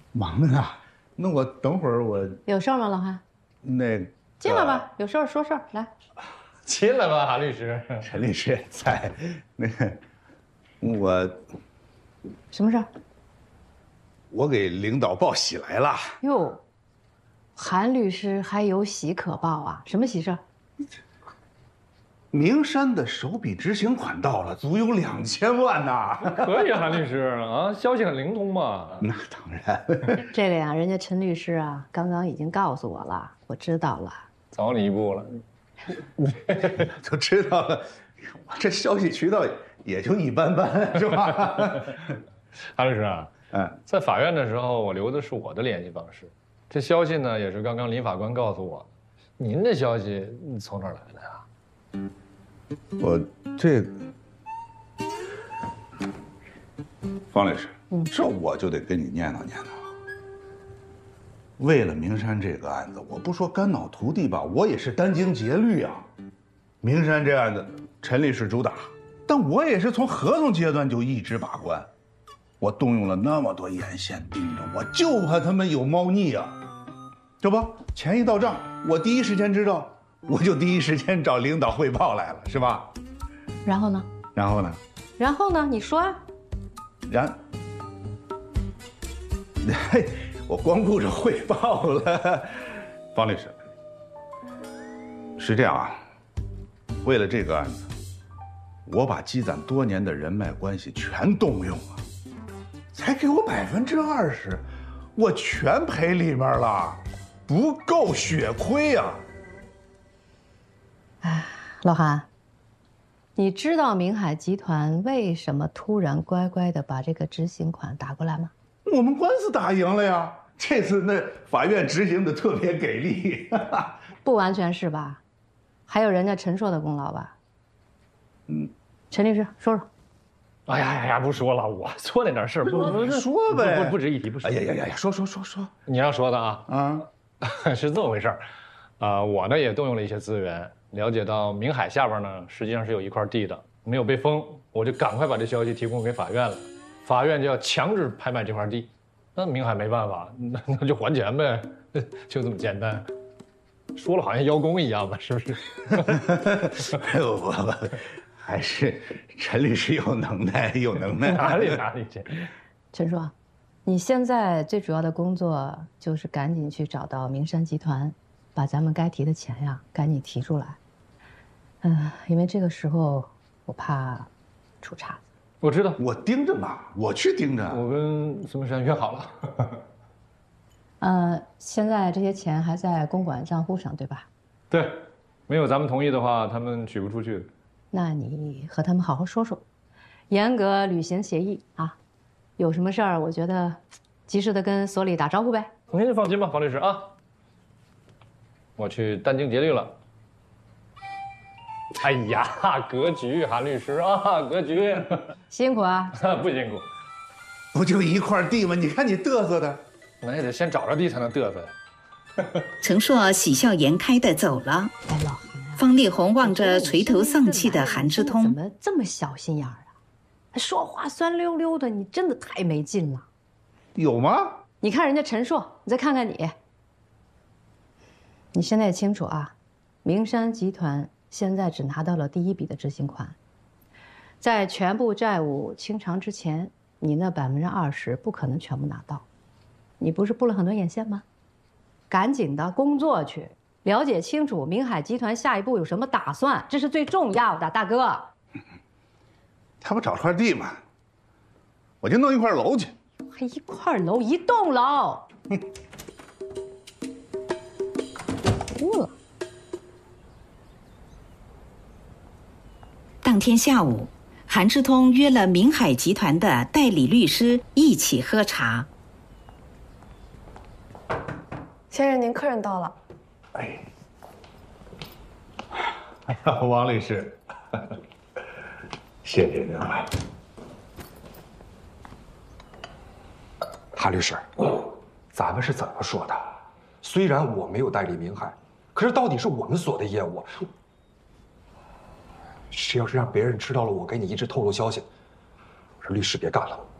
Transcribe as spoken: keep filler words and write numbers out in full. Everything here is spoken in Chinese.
忙着呢。那我等会儿我有事吗，老韩？ 那进来吧，有事儿说事儿来。 进来吧，韩律师。 陈律师也在。那个我什么事儿？ 我给领导报喜来了。 哟，韩律师还有喜可报啊？什么喜事儿？ 名山的首笔执行款到了，足有两千万呐！ 可以，韩律师啊，消息很灵通嘛。 那当然。 这个呀，人家陈律师啊，刚刚已经告诉我了，我知道了。 早你一步了。 都知道了，我这消息渠道也就一般般，是吧？ 韩律师啊， 嗯， 在法院的时候，我留的是我的联系方式。这消息呢，也是刚刚林法官告诉我。您的消息从哪儿来的呀？ 我这方律师，嗯，这我就得跟你念叨念叨。为了名山这个案子，我不说肝脑涂地吧，我也是殚精竭虑啊。名山这案子，陈律师主打，但我也是从合同阶段就一直把关，我动用了那么多眼线盯着，我就怕他们有猫腻啊。这不，钱一到账，我第一时间知道，我就第一时间找领导汇报来了，是吧？ 然后呢？ 然后呢？ 然后呢？你说啊。 然，嘿，我光顾着汇报了。方律师，是这样啊，为了这个案子，我把积攒多年的人脉关系全动用了，才给我百分之二十，我全赔里面了，不够血亏呀。 哎，老韩，你知道明海集团为什么突然乖乖的把这个执行款打过来吗？ 我们官司打赢了呀，这次那法院执行的特别给力。 不完全是吧？还有人家陈硕的功劳吧？嗯，陈律师说说。 哎呀呀呀，不说了，我做那点事儿，不不说呗， 不不值一提，不说。 哎呀呀呀呀，说说说说， 你让说的啊啊， 是这么回事儿，啊，我呢也动用了一些资源，了解到明海下边呢实际上是有一块地的，没有被封，我就赶快把这消息提供给法院了，法院就要强制拍卖这块地，那明海没办法，那那就还钱呗，就这么简单。说了好像邀功一样吧，是不是？ 不不不，还是陈律师有能耐，有能耐。 哪里哪里去？ 陈硕，你现在最主要的工作就是赶紧去找到明山集团，把咱们该提的钱呀赶紧提出来。嗯，因为这个时候我怕出岔子。 我知道， 我盯着呢，我去盯着。 我跟孙文山约好了。 呃，现在这些钱还在公管账户上，对吧？ 对，没有咱们同意的话，他们取不出去的。 那你和他们好好说说，严格履行协议啊。有什么事儿，我觉得及时的跟所里打招呼呗。 您放心吧，方律师啊。我去殚精竭虑了。哎呀，格局，韩律师啊，格局。 辛苦啊。 不辛苦。 不就一块地吗？你看你嘚瑟的。 那也得先找着地才能嘚瑟呀。 陈硕喜笑颜开的走了。 哎，老韩啊， 方丽红望着垂头丧气的韩之通， 怎么这么小心眼儿啊？说话酸溜溜的，你真的太没劲了。 有吗？ 你看人家陈硕，你再看看你。你现在也清楚啊，明山集团现在只拿到了第一笔的执行款，在全部债务清偿之前，你那百分之二十不可能全部拿到。你不是布了很多眼线吗？赶紧的工作去，了解清楚明海集团下一步有什么打算，这是最重要的，大哥。 他不找块地吗？我就弄一块楼去。 还一块楼，一栋楼。哭了。 当天下午，韩之通约了明海集团的代理律师一起喝茶。 先生，您客人到了。 哎，哎呀，王律师，谢谢您了。 韩律师，咱们是怎么说的？虽然我没有代理明海，可是到底是我们所的业务。谁要是让别人知道了我给你一直透露消息，我说律师别干了。